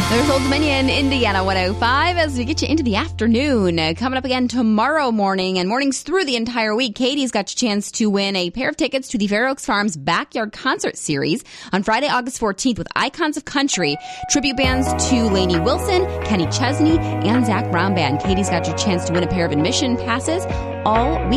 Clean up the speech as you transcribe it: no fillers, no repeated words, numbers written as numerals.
There's Old Dominion, Indiana 105 as we get you into the afternoon. Coming up again tomorrow morning and mornings through the entire week, Katie's got your chance to win a pair of tickets to the Fair Oaks Farms Backyard Concert Series on Friday, August 14th with Icons of Country, tribute bands to Lainey Wilson, Kenny Chesney, and Zach Brown Band. Katie's got your chance to win a pair of admission passes all week.